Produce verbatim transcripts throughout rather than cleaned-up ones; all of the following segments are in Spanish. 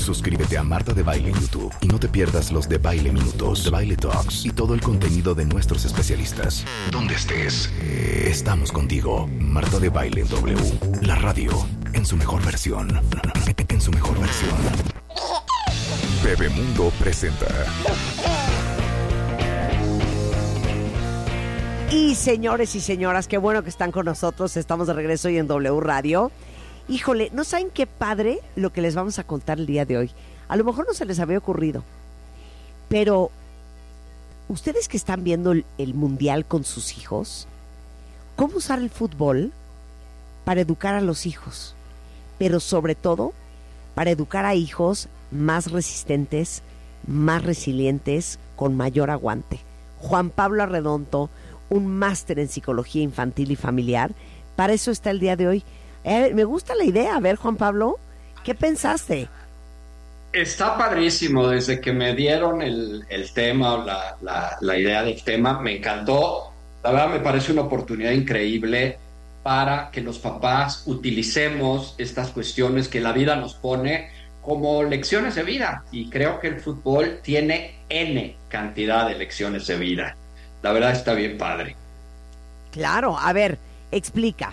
Suscríbete a Marta de Baile en YouTube y no te pierdas los de Baile Minutos, de Baile Talks y todo el contenido de nuestros especialistas. Donde estés, estamos contigo. Marta de Baile en W, la radio en su mejor versión. En su mejor versión. Bebemundo presenta. Y señores y señoras, qué bueno que están con nosotros. Estamos de regreso hoy en W Radio. Híjole, ¿no saben qué padre lo que les vamos a contar el día de hoy? A lo mejor no se les había ocurrido, pero ustedes que están viendo el, el mundial con sus hijos, ¿cómo usar el fútbol para educar a los hijos? Pero sobre todo, para educar a hijos más resistentes, más resilientes, con mayor aguante. Juan Pablo Arredondo, un máster en psicología infantil y familiar, para eso está el día de hoy. Eh, me gusta la idea. A ver, Juan Pablo, ¿qué pensaste? Está padrísimo. Desde que me dieron el, el tema o la, la, la idea del tema, me encantó. La verdad me parece una oportunidad increíble para que los papás utilicemos estas cuestiones que la vida nos pone como lecciones de vida. Y creo que el fútbol tiene N cantidad de lecciones de vida. La verdad está bien padre. Claro, a ver, explica.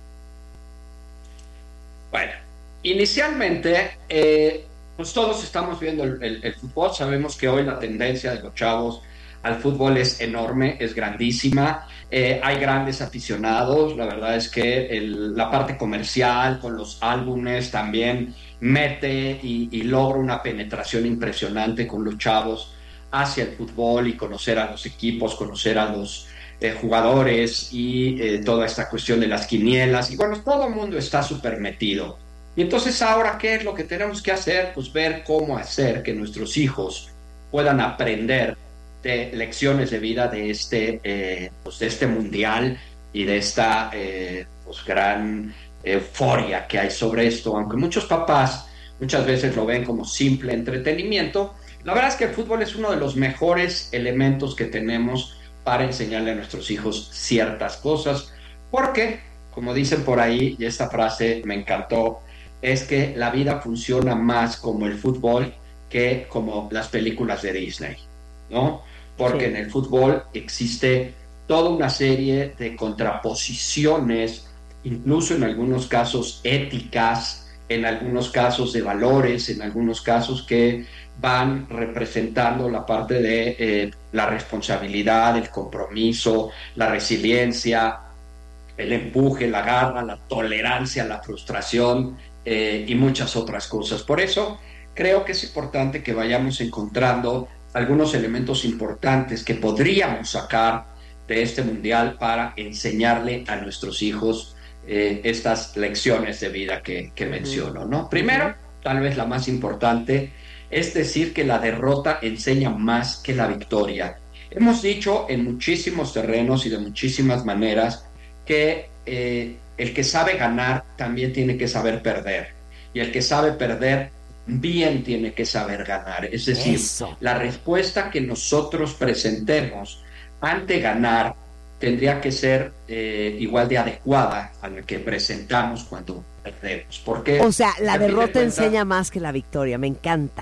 Bueno, inicialmente, eh, pues todos estamos viendo el, el, el fútbol. Sabemos que hoy la tendencia de los chavos al fútbol es enorme, es grandísima. Eh, hay grandes aficionados. La verdad es que el, la parte comercial con los álbumes también mete y, y logra una penetración impresionante con los chavos hacia el fútbol y conocer a los equipos, conocer a los Eh, jugadores y eh, toda esta cuestión de las quinielas, y bueno, todo el mundo está súper metido. Y entonces ahora, ¿qué es lo que tenemos que hacer? Pues ver cómo hacer que nuestros hijos puedan aprender de lecciones de vida de este, eh, pues de este mundial y de esta eh, pues gran euforia que hay sobre esto. Aunque muchos papás muchas veces lo ven como simple entretenimiento, la verdad es que el fútbol es uno de los mejores elementos que tenemos para enseñarle a nuestros hijos ciertas cosas, porque, como dicen por ahí, y esta frase me encantó, es que la vida funciona más como el fútbol que como las películas de Disney, ¿no? Porque sí, en el fútbol existe toda una serie de contraposiciones, incluso en algunos casos éticas, en algunos casos de valores, en algunos casos que van representando la parte de eh, la responsabilidad, el compromiso, la resiliencia, el empuje, la garra, la tolerancia, la frustración eh, y muchas otras cosas. Por eso creo que es importante que vayamos encontrando algunos elementos importantes que podríamos sacar de este mundial para enseñarle a nuestros hijos eh, estas lecciones de vida que, que menciono, ¿no? Primero, tal vez la más importante, es decir que la derrota enseña más que la victoria. Hemos dicho en muchísimos terrenos y de muchísimas maneras que eh, el que sabe ganar también tiene que saber perder, y el que sabe perder bien tiene que saber ganar. Es decir, Eso. la respuesta que nosotros presentemos ante ganar tendría que ser eh, igual de adecuada a la que presentamos cuando perdemos. Porque, o sea, la derrota de cuenta, enseña más que la victoria. Me encanta.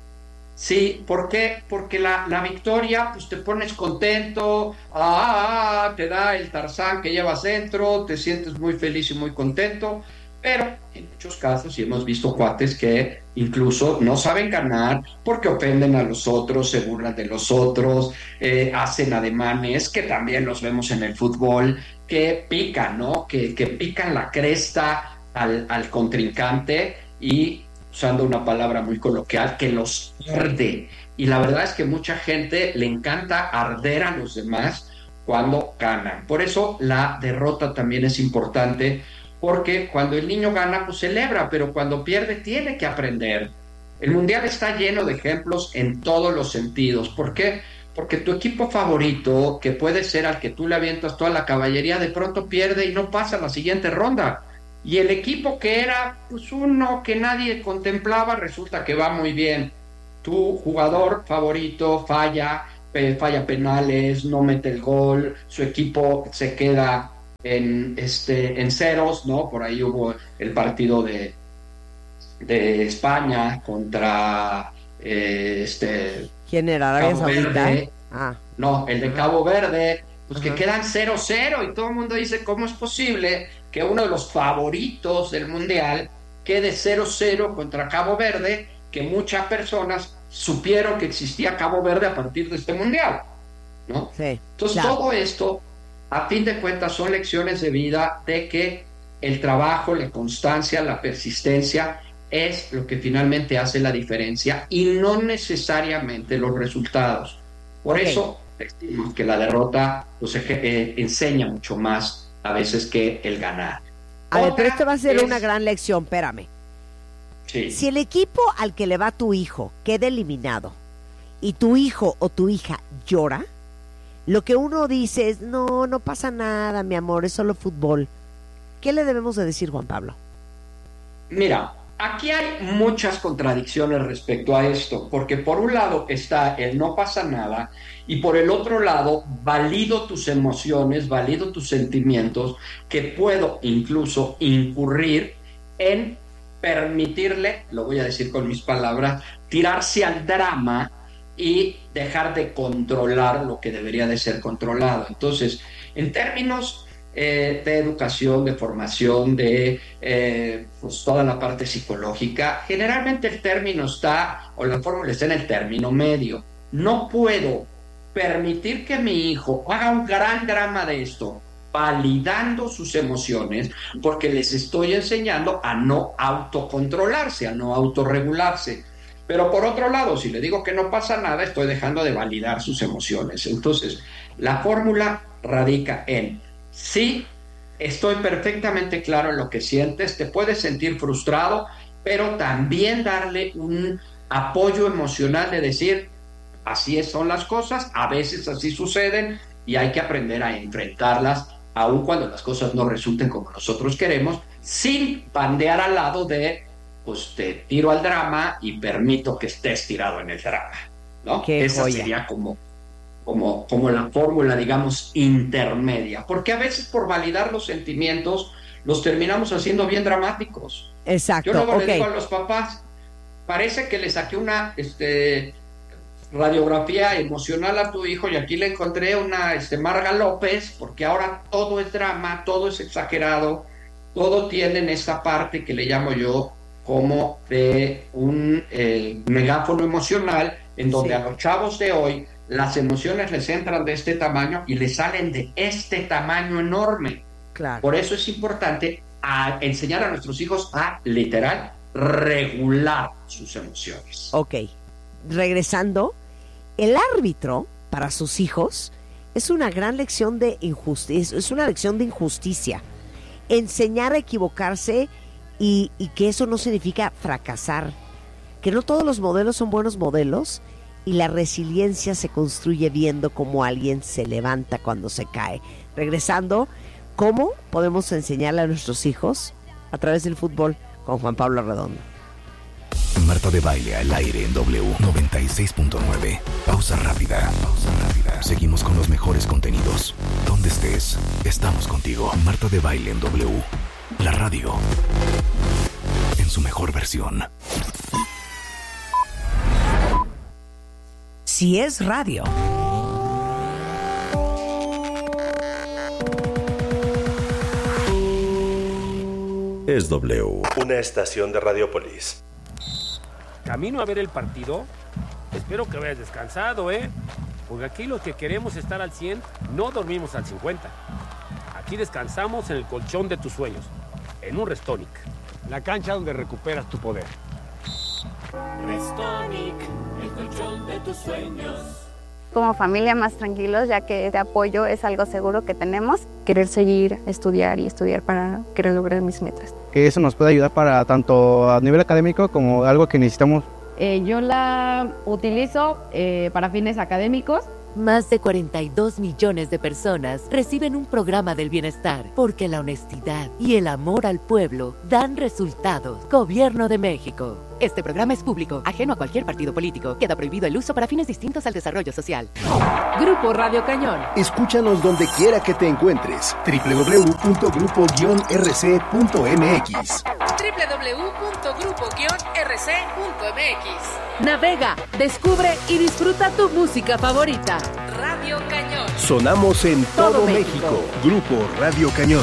Sí, ¿por qué? Porque la, la victoria, pues te pones contento, ah, ah, te da el Tarzán que llevas dentro, te sientes muy feliz y muy contento, pero en muchos casos, y hemos visto cuates que incluso no saben ganar porque ofenden a los otros, se burlan de los otros, eh, hacen ademanes, que también los vemos en el fútbol, que pican, ¿no? Que, que pican la cresta al, al contrincante y, usando una palabra muy coloquial, que los arde. Y la verdad es que mucha gente le encanta arder a los demás cuando ganan. Por eso la derrota también es importante, porque cuando el niño gana, pues celebra, pero cuando pierde tiene que aprender. El mundial está lleno de ejemplos en todos los sentidos. ¿Por qué? Porque tu equipo favorito, que puede ser al que tú le avientas toda la caballería, de pronto pierde y no pasa a la siguiente ronda. Y el equipo que era pues uno que nadie contemplaba, resulta que va muy bien. Tu jugador favorito falla, eh, falla penales, no mete el gol, su equipo se queda en, este, en ceros, ¿no? Por ahí hubo el partido de, de España contra eh, este ¿Quién era? ¿Arabia Cabo Saudita? Verde. Ah. No, el de Cabo Verde, pues Ajá. que quedan cero cero y todo el mundo dice, ¿cómo es posible que uno de los favoritos del Mundial quede cero cero contra Cabo Verde, que muchas personas supieron que existía Cabo Verde a partir de este Mundial, ¿no? Sí, Entonces, claro. todo esto, a fin de cuentas, son lecciones de vida de que el trabajo, la constancia, la persistencia es lo que finalmente hace la diferencia y no necesariamente los resultados. Por Ok. eso decimos que la derrota pues, eh, enseña mucho más a veces que el ganar. A ver, Otra pero esto va a ser es- una gran lección, espérame. Sí. Si el equipo al que le va tu hijo queda eliminado y tu hijo o tu hija llora, lo que uno dice es, no, no pasa nada, mi amor, es solo fútbol. ¿Qué le debemos de decir, Juan Pablo? Mira, aquí hay muchas contradicciones respecto a esto, porque por un lado está el no pasa nada y por el otro lado valido tus emociones, valido tus sentimientos, que puedo incluso incurrir en permitirle, lo voy a decir con mis palabras, tirarse al drama y dejar de controlar lo que debería de ser controlado. Entonces, en términos eh, de educación, de formación, de eh, pues toda la parte psicológica, generalmente el término está, o la fórmula está en el término medio. No puedo permitir que mi hijo haga un gran drama de esto, validando sus emociones, porque les estoy enseñando a no autocontrolarse, a no autorregularse. Pero por otro lado, si le digo que no pasa nada, estoy dejando de validar sus emociones. Entonces, la fórmula radica en, sí, estoy perfectamente claro en lo que sientes, te puedes sentir frustrado, pero también darle un apoyo emocional de decir, así son las cosas, a veces así suceden y hay que aprender a enfrentarlas, aun cuando las cosas no resulten como nosotros queremos, sin bandear al lado de, pues te tiro al drama y permito que estés tirado en el drama, ¿no? Qué Esa joya. sería como, como, como la fórmula, digamos, intermedia, porque a veces por validar los sentimientos los terminamos haciendo bien dramáticos. Exacto, Yo luego ok. le digo a los papás, parece que le saqué una este, radiografía emocional a tu hijo y aquí le encontré una este, Marga López, porque ahora todo es drama, todo es exagerado, todo tiene en esta parte que le llamo yo como de un eh, megáfono emocional, en donde Sí. a los chavos de hoy las emociones les entran de este tamaño y les salen de este tamaño enorme. Claro. Por eso es importante a enseñar a nuestros hijos a, literal, regular sus emociones. Ok, regresando, el árbitro para sus hijos es una gran lección de injusticia, es una lección de injusticia. Enseñar a equivocarse y, y que eso no significa fracasar, que no todos los modelos son buenos modelos y la resiliencia se construye viendo cómo alguien se levanta cuando se cae. Regresando, ¿cómo podemos enseñarle a nuestros hijos a través del fútbol con Juan Pablo Redondo? Marta de Baile al aire en W noventa y seis punto nueve. Pausa rápida. Pausa rápida. Seguimos con los mejores contenidos. Donde estés, estamos contigo. Marta de Baile en W. La radio. En su mejor versión. Si es radio. Es W. Una estación de Radiopolis. Camino a ver el partido. Espero que vayas descansado, ¿eh? Porque aquí los que queremos estar al cien no dormimos al cincuenta. Aquí descansamos en el colchón de tus sueños, en un Restonic. La cancha donde recuperas tu poder. Restonic, el colchón de tus sueños. Como familia más tranquilos, ya que este apoyo es algo seguro que tenemos. Querer seguir, estudiar y estudiar para querer lograr mis metas. Que eso nos puede ayudar para tanto a nivel académico como algo que necesitamos. Eh, yo la utilizo eh, para fines académicos. Más de cuarenta y dos millones de personas reciben un programa del bienestar porque la honestidad y el amor al pueblo dan resultados. Gobierno de México. Este programa es público, ajeno a cualquier partido político. Queda prohibido el uso para fines distintos al desarrollo social. Grupo Radio Cañón. Escúchanos donde quiera que te encuentres. doble u doble u doble u punto grupo guion r c punto m x doble u doble u doble u punto grupo r c punto m x. Navega, descubre y disfruta tu música favorita. Radio Cañón. Sonamos en todo, todo México. México. Grupo Radio Cañón.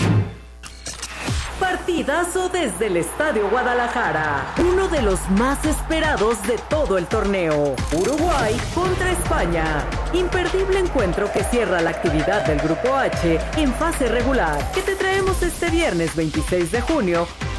Partidazo desde el Estadio Guadalajara, uno de los más esperados de todo el torneo. Uruguay contra España. Imperdible encuentro que cierra la actividad del Grupo H en fase regular, que te traemos este viernes veintiséis de junio